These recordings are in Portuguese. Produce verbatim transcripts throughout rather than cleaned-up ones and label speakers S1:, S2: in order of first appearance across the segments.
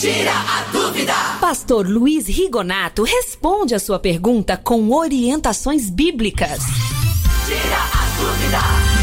S1: Tira a dúvida.
S2: Pastor Luiz Rigonato responde a sua pergunta com orientações bíblicas.
S1: Tira a dúvida.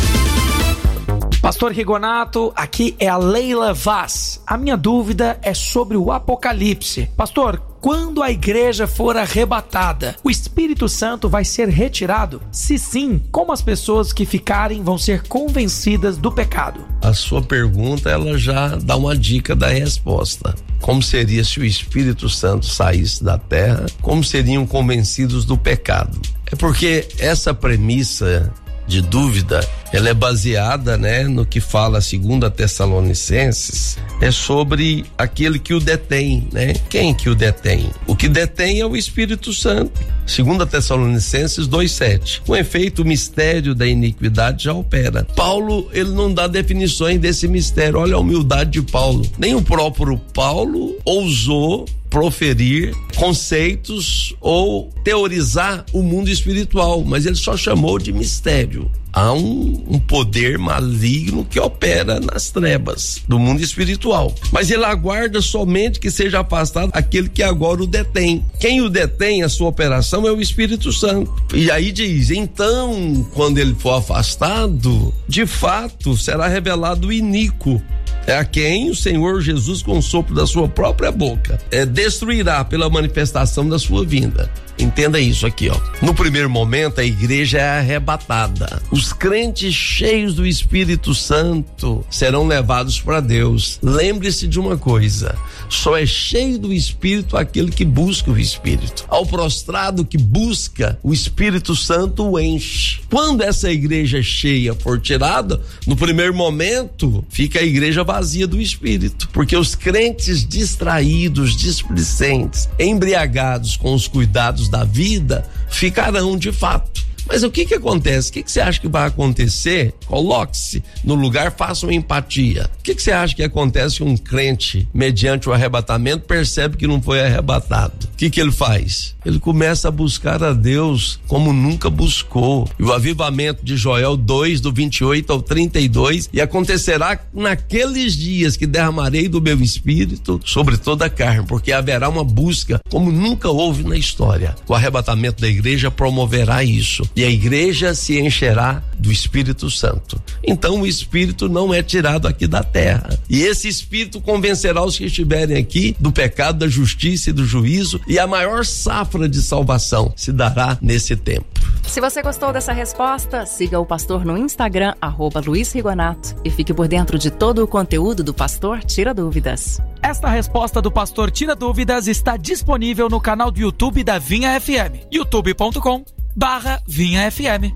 S3: Pastor Rigonato, aqui é a Leila Vaz. A minha dúvida é sobre o Apocalipse. Pastor, quando a igreja for arrebatada, o Espírito Santo vai ser retirado? Se sim, como as pessoas que ficarem vão ser convencidas do pecado?
S4: A sua pergunta, ela já dá uma dica da resposta. Como seria se o Espírito Santo saísse da terra? Como seriam convencidos do pecado? É porque essa premissa de dúvida, ela é baseada, né, no que fala segunda Tessalonicenses, é sobre aquele que o detém, né? Quem que o detém? O que detém é o Espírito Santo. segunda Tessalonicenses dois sete. Com efeito, o mistério da iniquidade já opera. Paulo, ele não dá definições desse mistério. Olha a humildade de Paulo. Nem o próprio Paulo ousou proferir conceitos ou teorizar o mundo espiritual, mas ele só chamou de mistério. Há um, um poder maligno que opera nas trevas do mundo espiritual, mas ele aguarda somente que seja afastado aquele que agora o detém. Quem o detém, a sua operação, é o Espírito Santo. E aí diz, então, quando ele for afastado, de fato será revelado o iníquo, é a quem o Senhor Jesus, com o sopro da sua própria boca, é, destruirá pela manifestação da sua vinda. Entenda isso aqui, ó. No primeiro momento, a igreja é arrebatada. Os crentes cheios do Espírito Santo serão levados para Deus. Lembre-se de uma coisa: só é cheio do Espírito aquele que busca o Espírito. Ao prostrado que busca, o Espírito Santo o enche. Quando essa igreja cheia for tirada, no primeiro momento, fica a igreja vazia do Espírito, porque os crentes distraídos, displicentes, embriagados com os cuidados da vida, ficarão de fato. Mas o que que acontece? O que que você acha que vai acontecer? Coloque-se no lugar, faça uma empatia. O que que você acha que acontece com um crente, mediante o arrebatamento, percebe que não foi arrebatado? O que que ele faz? Ele começa a buscar a Deus como nunca buscou. E o avivamento de Joel dois, do vinte e oito ao trinta e dois, e acontecerá naqueles dias que derramarei do meu espírito sobre toda a carne, porque haverá uma busca como nunca houve na história. O arrebatamento da igreja promoverá isso. E a igreja se encherá do Espírito Santo. Então o Espírito não é tirado aqui da terra. E esse Espírito convencerá os que estiverem aqui do pecado, da justiça e do juízo, e a maior safra de salvação se dará nesse tempo.
S5: Se você gostou dessa resposta, siga o pastor no Instagram, arroba Luiz Rigonato, e fique por dentro de todo o conteúdo do Pastor Tira Dúvidas.
S3: Esta resposta do Pastor Tira Dúvidas está disponível no canal do YouTube da Vinha F M, youtube ponto com barra Vinha F M.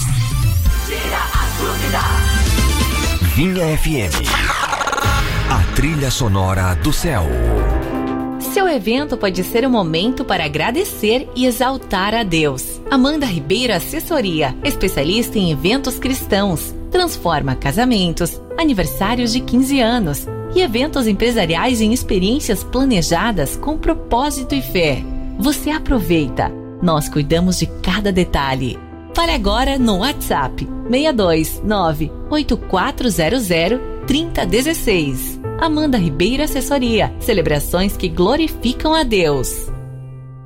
S1: Tira a dúvida.
S6: Vinha F M, a trilha sonora do céu.
S2: Seu evento pode ser um momento para agradecer e exaltar a Deus. Amanda Ribeiro Assessoria, especialista em eventos cristãos, transforma casamentos, aniversários de quinze anos e eventos empresariais em experiências planejadas com propósito e fé. Você aproveita. Nós cuidamos de cada detalhe. Fale agora no WhatsApp seis dois nove oito quatro zero zero três zero um seis. Amanda Ribeiro Assessoria. Celebrações que glorificam a Deus.